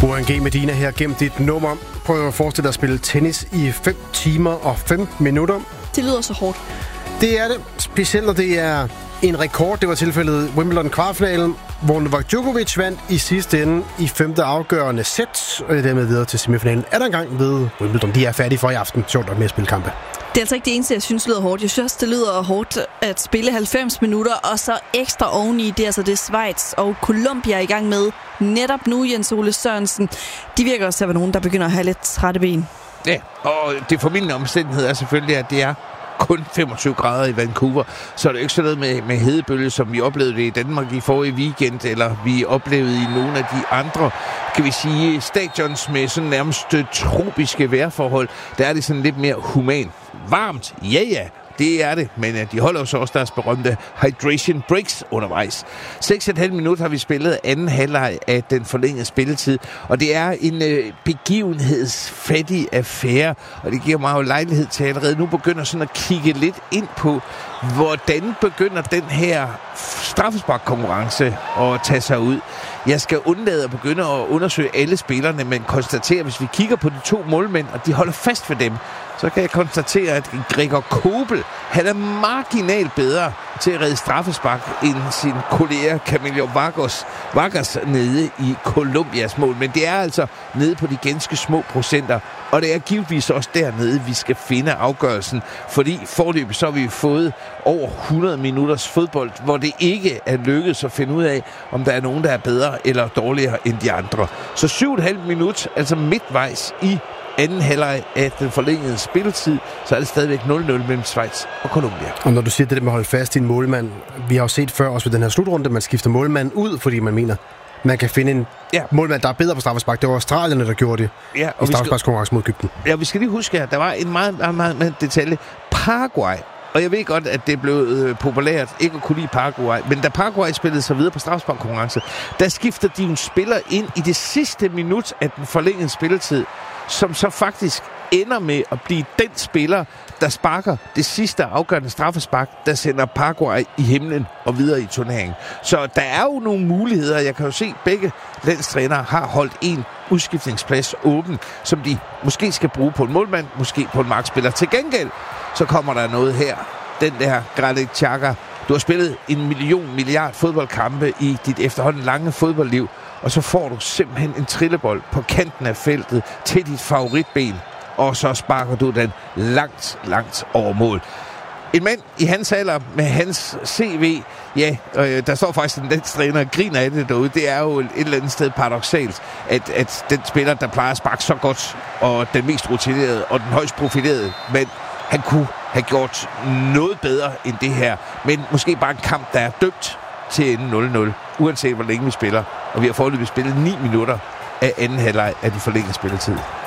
UNG Medina her gennem dit nummer. Prøv at forestille dig at spille tennis i 5 timer og 15 minutter. Det lyder så hårdt. Det er det, specielt når det er en rekord. Det var tilfældet Wimbledon kvartfinalen, hvor Novak Djokovic vandt i sidste ende i 5. afgørende sæt, og dermed videre til semifinalen. Er der engang ved Wimbledon? De er færdige for i aften. Sjovt nok med at spille kampe. Det er altså ikke det eneste, jeg synes lyder hårdt. Jeg synes, det lyder hårdt at spille 90 minutter, og så ekstra oveni. Det er altså det Schweiz og Colombia er i gang med netop nu, Jens Ole Sørensen. De virker også til at være nogen, der begynder at have lidt trætte ben. Ja, og det formildende omstændighed er selvfølgelig, at det er kun 25 grader i Vancouver, så er det ikke sådan noget med hedebølge, som vi oplevede det i Danmark i forrige weekend, eller vi oplevede i nogle af de andre, kan vi sige, stadions med sådan nærmest tropiske vejrforhold. Der er det sådan lidt mere human. Varmt, ja, det er det, men de holder jo så også deres berømte hydration breaks undervejs. 6,5 minutter har vi spillet anden halvleg af den forlængede spilletid, og det er en begivenhedsfattig affære, og det giver mig jo lejlighed til allerede nu begynder sådan at kigge lidt ind på, hvordan begynder den her straffesparkkonkurrence at tage sig ud. Jeg skal undlade at begynde at undersøge alle spillerne, men konstatere, hvis vi kigger på de 2 målmænd, og de holder fast ved dem, så kan jeg konstatere, at Gregor Kobel, han er marginalt bedre til at redde straffespark end sin kollega Camilo Vargas nede i Colombias mål. Men det er altså nede på de ganske små procenter, og det er givetvis også dernede, vi skal finde afgørelsen, fordi forløbet så har vi fået over 100 minutters fodbold, hvor det ikke er lykkedes at finde ud af, om der er nogen, der er bedre eller dårligere end de andre. Så 7,5 minut, altså midtvejs i anden halvleg af den forlængede spilletid, så er det stadigvæk 0-0 mellem Schweiz og Colombia. Og når du siger det der med at holde fast i en målmand, vi har jo set før også ved den her slutrunde, man skifter målmanden ud, fordi man mener, man kan finde en målmand, der er bedre på straffespark. Det var Australierne, der gjorde det i straffesparkskonkurrence mod Egypten. Ja, vi skal lige huske her, der var en meget detalje. Paraguay. Og jeg ved godt, at det blev populært ikke at kunne lide Paraguay, men da Paraguay spillede sig videre på straffesparkkonkurrence, der skifter de en spiller ind i det sidste minut af den forlængede spilletid, som så faktisk ender med at blive den spiller, der sparker det sidste afgørende straffespark, der sender Paraguay i himlen og videre i turneringen. Så der er jo nogle muligheder. Jeg kan jo se, at begge landstrænere har holdt en udskiftningsplads åben, som de måske skal bruge på en målmand, måske på en markspiller. Til gengæld, så kommer der noget her. Den der Granit Xhaka. Du har spillet 1 milliard fodboldkampe i dit efterhånden lange fodboldliv, og så får du simpelthen en trillebold på kanten af feltet til dit favoritben, og så sparker du den langt over mål. En mand i hans alder med hans CV, der står faktisk en landstræner og griner af det derude. Det er jo et eller andet sted paradoksalt, at den spiller, der plejer at sparke så godt, og den mest rutinerede og den højst profilerede, men han kunne have gjort noget bedre end det her. Men måske bare en kamp, der er dømt til ende 0-0, uanset hvor længe vi spiller. Og vi har foreløbig spillet 9 minutter af anden halvleg af den forlængede spilletid.